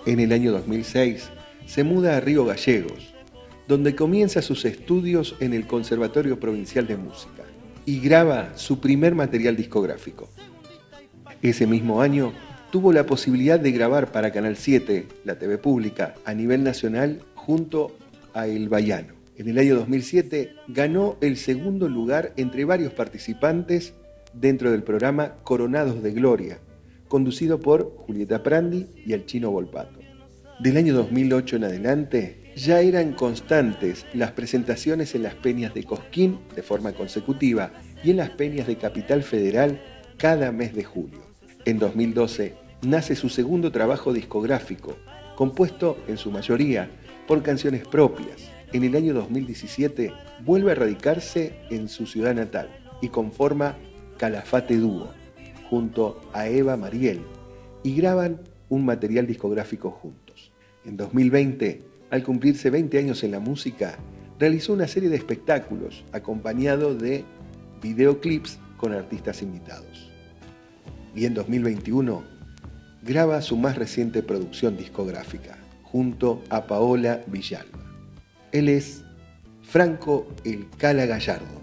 En el año 2006 se muda a Río Gallegos, donde comienza sus estudios en el Conservatorio Provincial de Música y graba su primer material discográfico. Ese mismo año tuvo la posibilidad de grabar para Canal 7, la TV pública, a nivel nacional junto a El Baiano. En el año 2007 ganó el segundo lugar entre varios participantes dentro del programa Coronados de Gloria, conducido por Julieta Prandi y el Chino Volpato. Del año 2008 en adelante, ya eran constantes las presentaciones en las peñas de Cosquín de forma consecutiva y en las peñas de Capital Federal cada mes de julio. En 2012 nace su segundo trabajo discográfico, compuesto en su mayoría por canciones propias. En el año 2017 vuelve a radicarse en su ciudad natal y conforma Calafate Dúo junto a Eva Mariel y graban un material discográfico juntos. En 2020, al cumplirse 20 años en la música, realizó una serie de espectáculos acompañado de videoclips con artistas invitados. Y en 2021 graba su más reciente producción discográfica junto a Paola Villalba. Él es Franco El Cala Gallardo.